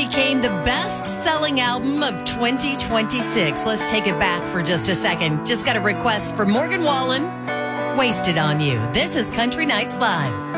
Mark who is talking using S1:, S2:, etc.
S1: became the best-selling album of 2026. Let's take it back for just a second. Just got a request for Morgan Wallen, Wasted on You. This is Country Nights Live.